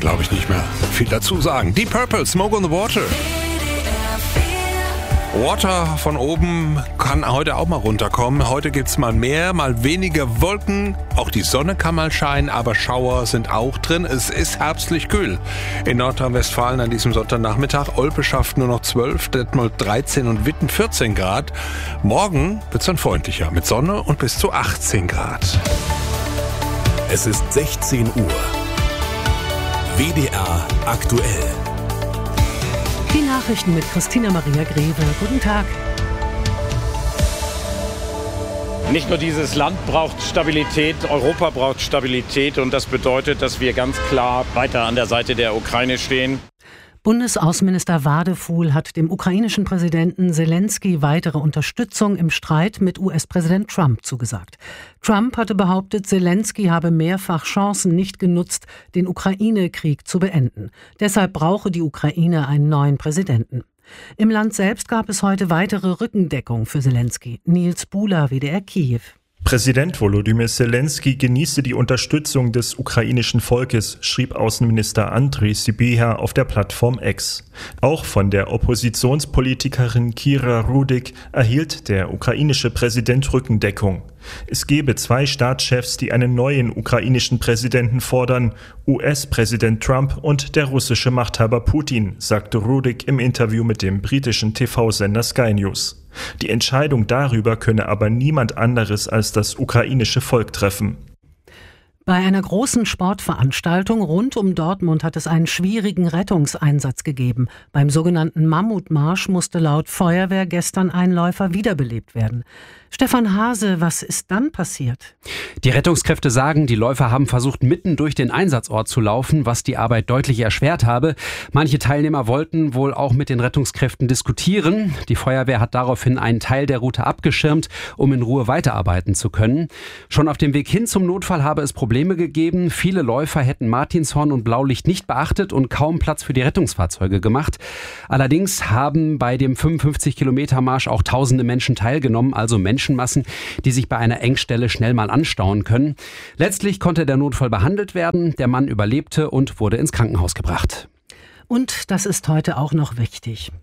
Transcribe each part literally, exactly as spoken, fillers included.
glaube ich, nicht mehr viel dazu sagen. Deep Purple, Smoke on the Water. Water von oben kann heute auch mal runterkommen. Heute gibt's mal mehr, mal weniger Wolken. Auch die Sonne kann mal scheinen, aber Schauer sind auch drin. Es ist herbstlich kühl. In Nordrhein-Westfalen an diesem Sonntagnachmittag. Olpe schafft nur noch zwölf, Detmold dreizehn und Witten vierzehn Grad. Morgen wird's dann freundlicher mit Sonne und bis zu achtzehn Grad. Es ist sechzehn Uhr. W D R aktuell. Die Nachrichten mit Christina Maria Greve. Guten Tag. Nicht nur dieses Land braucht Stabilität, Europa braucht Stabilität und das bedeutet, dass wir ganz klar weiter an der Seite der Ukraine stehen. Bundesaußenminister Wadefuhl hat dem ukrainischen Präsidenten Selenskyj weitere Unterstützung im Streit mit U S-Präsident Trump zugesagt. Trump hatte behauptet, Selenskyj habe mehrfach Chancen nicht genutzt, den Ukraine-Krieg zu beenden. Deshalb brauche die Ukraine einen neuen Präsidenten. Im Land selbst gab es heute weitere Rückendeckung für Selenskyj. Nils Buhler, W D R Kiew. Präsident Volodymyr Selenskyj genieße die Unterstützung des ukrainischen Volkes, schrieb Außenminister Andrej Sybiha auf der Plattform X. Auch von der Oppositionspolitikerin Kira Rudik erhielt der ukrainische Präsident Rückendeckung. Es gebe zwei Staatschefs, die einen neuen ukrainischen Präsidenten fordern, U S-Präsident Trump und der russische Machthaber Putin, sagte Rudik im Interview mit dem britischen T V-Sender Sky News. Die Entscheidung darüber könne aber niemand anderes als das ukrainische Volk treffen. Bei einer großen Sportveranstaltung rund um Dortmund hat es einen schwierigen Rettungseinsatz gegeben. Beim sogenannten Mammutmarsch musste laut Feuerwehr gestern ein Läufer wiederbelebt werden. Stefan Hase, was ist dann passiert? Die Rettungskräfte sagen, die Läufer haben versucht, mitten durch den Einsatzort zu laufen, was die Arbeit deutlich erschwert habe. Manche Teilnehmer wollten wohl auch mit den Rettungskräften diskutieren. Die Feuerwehr hat daraufhin einen Teil der Route abgeschirmt, um in Ruhe weiterarbeiten zu können. Schon auf dem Weg hin zum Notfall habe es Probleme gegeben. Viele Läufer hätten Martinshorn und Blaulicht nicht beachtet und kaum Platz für die Rettungsfahrzeuge gemacht. Allerdings haben bei dem fünfundfünfzig Kilometer Marsch auch tausende Menschen teilgenommen, also Menschen, Menschenmassen, die sich bei einer Engstelle schnell mal anstauen können. Letztlich konnte der Notfall behandelt werden, der Mann überlebte und wurde ins Krankenhaus gebracht. Und das ist heute auch noch wichtig.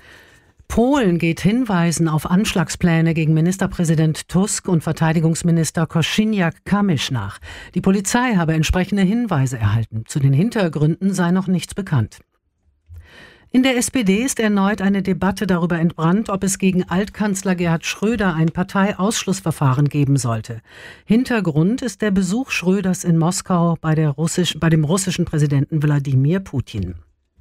Polen geht Hinweisen auf Anschlagspläne gegen Ministerpräsident Tusk und Verteidigungsminister Kosiniak-Kamysz nach. Die Polizei habe entsprechende Hinweise erhalten. Zu den Hintergründen sei noch nichts bekannt. In der S P D ist erneut eine Debatte darüber entbrannt, ob es gegen Altkanzler Gerhard Schröder ein Parteiausschlussverfahren geben sollte. Hintergrund ist der Besuch Schröders in Moskau bei, der Russisch, bei dem russischen Präsidenten Wladimir Putin.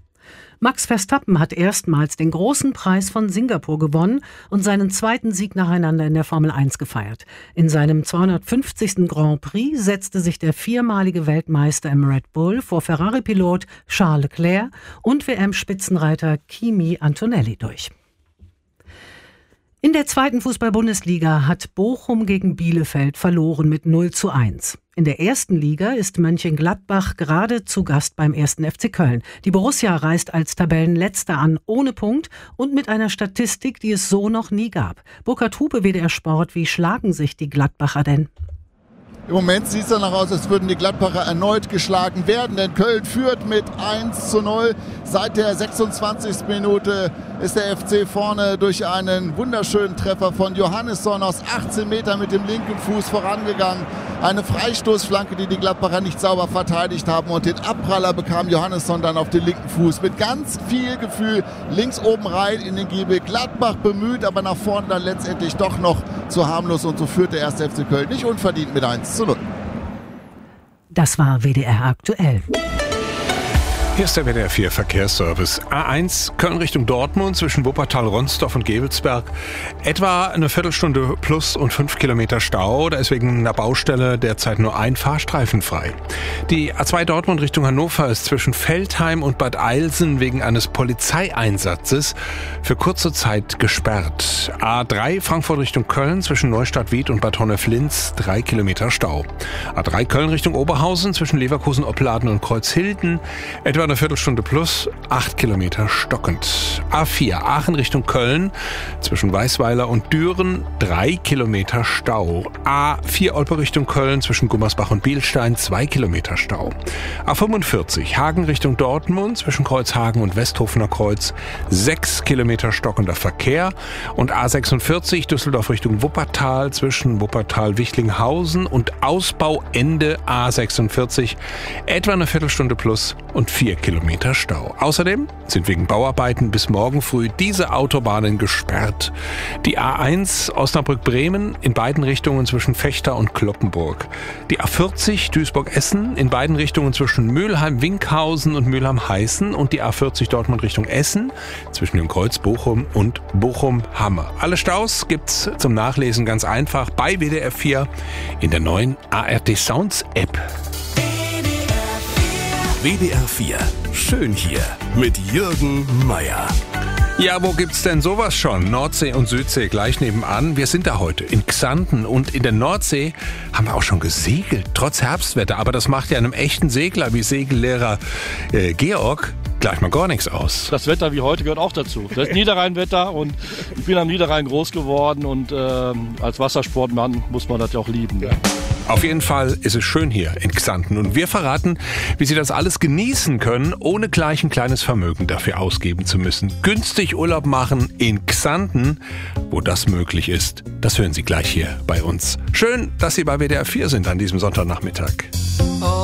Max Verstappen hat erstmals den großen Preis von Singapur gewonnen und seinen zweiten Sieg nacheinander in der Formel eins gefeiert. In seinem zweihundertfünfzigsten Grand Prix setzte sich der viermalige Weltmeister im Red Bull vor Ferrari-Pilot Charles Leclerc und W M-Spitzenreiter Kimi Antonelli durch. In der zweiten Fußball-Bundesliga hat Bochum gegen Bielefeld verloren mit null zu eins. In der ersten Liga ist Mönchengladbach gerade zu Gast beim ersten F C Köln. Die Borussia reist als Tabellenletzter an, ohne Punkt und mit einer Statistik, die es so noch nie gab. Burkhard Hupe, W D R Sport, wie schlagen sich die Gladbacher denn? Im Moment sieht es danach aus, als würden die Gladbacher erneut geschlagen werden, denn Köln führt mit eins zu null. Seit der sechsundzwanzigsten Minute ist der F C vorne durch einen wunderschönen Treffer von Johannesson aus achtzehn Metern mit dem linken Fuß vorangegangen. Eine Freistoßflanke, die die Gladbacher nicht sauber verteidigt haben, und den Abpraller bekam Johannesson dann auf den linken Fuß. Mit ganz viel Gefühl links oben rein in den Giebel. Gladbach bemüht, aber nach vorne dann letztendlich doch noch zu harmlos, und so führt der erste F C Köln nicht unverdient mit eins zu null. Das war W D R aktuell. Hier ist der W D R vier Verkehrsservice. A eins Köln Richtung Dortmund zwischen Wuppertal, Ronsdorf und Gevelsberg. Etwa eine Viertelstunde plus und fünf Kilometer Stau. Da ist wegen einer Baustelle derzeit nur ein Fahrstreifen frei. Die A zwei Dortmund Richtung Hannover ist zwischen Veltheim und Bad Eilsen wegen eines Polizeieinsatzes für kurze Zeit gesperrt. A drei Frankfurt Richtung Köln zwischen Neustadt-Wied und Bad Honnef-Linz drei Kilometer Stau. A drei Köln Richtung Oberhausen zwischen Leverkusen, Opladen und Kreuzhilden etwa eine Viertelstunde plus, acht Kilometer stockend. A vier, Aachen Richtung Köln, zwischen Weißweiler und Düren, drei Kilometer Stau. A vier, Olpe Richtung Köln, zwischen Gummersbach und Bielstein, zwei Kilometer Stau. A fünfundvierzig, Hagen Richtung Dortmund, zwischen Kreuzhagen und Westhofener Kreuz, sechs Kilometer stockender Verkehr. Und A sechsundvierzig, Düsseldorf Richtung Wuppertal, zwischen Wuppertal-Wichlinghausen und Ausbauende A sechsundvierzig, etwa eine Viertelstunde plus und vier Kilometer Stau. Außerdem sind wegen Bauarbeiten bis morgen früh diese Autobahnen gesperrt. Die A eins Osnabrück-Bremen in beiden Richtungen zwischen Vechta und Cloppenburg. Die A vierzig Duisburg-Essen in beiden Richtungen zwischen Mülheim-Winkhausen und Mülheim-Heißen und die A vierzig Dortmund Richtung Essen zwischen dem Kreuz Bochum und Bochum-Hamme. Alle Staus gibt's zum Nachlesen ganz einfach bei W D R vier in der neuen A R D Sounds App. W D R vier. Schön hier mit Jürgen Meier. Ja, wo gibt's denn sowas schon? Nordsee und Südsee gleich nebenan. Wir sind da heute in Xanten und in der Nordsee haben wir auch schon gesegelt, trotz Herbstwetter. Aber das macht ja einem echten Segler wie Segellehrer äh, Georg gleich mal gar nichts aus. Das Wetter wie heute gehört auch dazu. Das ist Niederrheinwetter und ich bin am Niederrhein groß geworden und äh, als Wassersportmann muss man das ja auch lieben. Ja. Auf jeden Fall ist es schön hier in Xanten und wir verraten, wie Sie das alles genießen können, ohne gleich ein kleines Vermögen dafür ausgeben zu müssen. Günstig Urlaub machen in Xanten, wo das möglich ist. Das hören Sie gleich hier bei uns. Schön, dass Sie bei W D R vier sind an diesem Sonntagnachmittag.